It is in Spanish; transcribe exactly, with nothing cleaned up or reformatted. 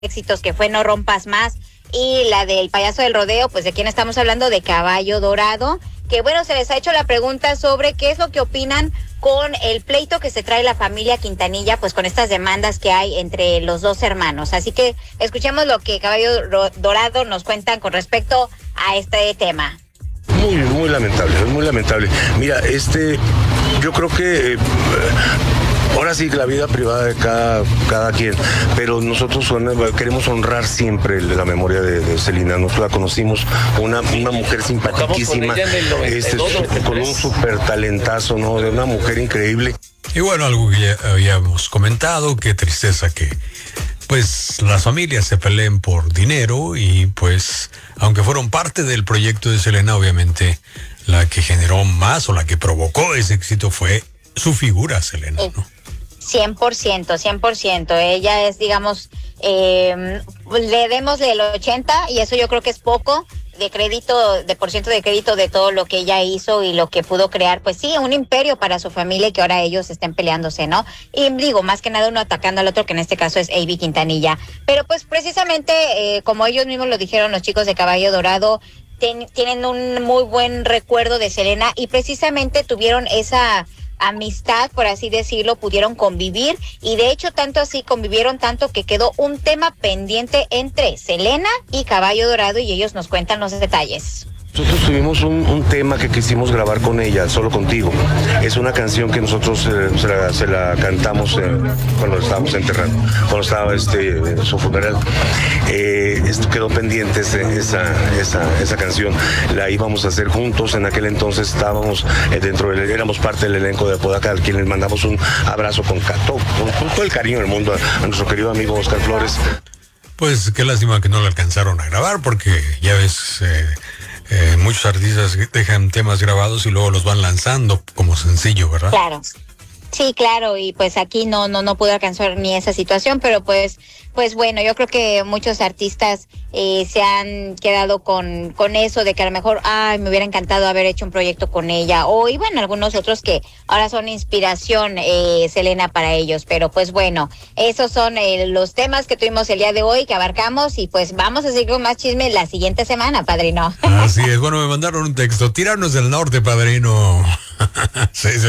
éxitos, que fue No Rompas Más, y la del Payaso del Rodeo. Pues de quién estamos hablando, de Caballo Dorado, que bueno, se les ha hecho la pregunta sobre qué es lo que opinan con el pleito que se trae la familia Quintanilla, pues con estas demandas que hay entre los dos hermanos. Así que escuchemos lo que Caballo Dorado nos cuentan con respecto a este tema. Muy, muy lamentable, es muy lamentable. Mira, este, yo creo que... Eh, Ahora sí, la vida privada de cada, cada quien, pero nosotros queremos honrar siempre la memoria de, de Selena. Nosotros la conocimos, una, una mujer simpaticísima, este, con un súper talentazo, ¿no? De una mujer increíble. Y bueno, algo que ya habíamos comentado, qué tristeza que pues las familias se peleen por dinero, y pues aunque fueron parte del proyecto de Selena, obviamente la que generó más o la que provocó ese éxito fue su figura, Selena, ¿no? cien por ciento, cien por ciento. Ella es, digamos, eh, le demos el ochenta, y eso yo creo que es poco de crédito, de por ciento de crédito de todo lo que ella hizo y lo que pudo crear. Pues sí, un imperio para su familia, y que ahora ellos estén peleándose, ¿no? Y digo, más que nada uno atacando al otro, que en este caso es Avi Quintanilla. Pero pues precisamente, eh, como ellos mismos lo dijeron, los chicos de Caballo Dorado ten, tienen un muy buen recuerdo de Selena, y precisamente tuvieron esa amistad, por así decirlo, pudieron convivir, y de hecho tanto así convivieron tanto que quedó un tema pendiente entre Selena y Caballo Dorado, y ellos nos cuentan los detalles. Nosotros tuvimos un, un tema que quisimos grabar con ella, Solo Contigo. Es una canción que nosotros eh, se, la, se la cantamos eh, cuando estábamos enterrando, cuando estaba este, en su funeral. Eh, esto quedó pendiente, ese, esa, esa, esa canción. La íbamos a hacer juntos. En aquel entonces estábamos eh, dentro del, éramos parte del elenco de Apodaca, al quien les mandamos un abrazo con, con, con todo el cariño del mundo a, a nuestro querido amigo Oscar Flores. Pues qué lástima que no lo alcanzaron a grabar, porque ya ves... Eh, Eh, muchos artistas dejan temas grabados y luego los van lanzando como sencillo, ¿verdad? Claro. Sí, claro, y pues aquí no no no pude alcanzar ni esa situación, pero pues pues bueno, yo creo que muchos artistas eh, se han quedado con con eso de que a lo mejor, ay, me hubiera encantado haber hecho un proyecto con ella, o y bueno, algunos otros que ahora son inspiración, eh, Selena, para ellos. Pero pues bueno, esos son eh, los temas que tuvimos el día de hoy, que abarcamos, y pues vamos a seguir con más chisme la siguiente semana, padrino. Así es. Bueno, me mandaron un texto: tíranos del norte, padrino. Sí, sí.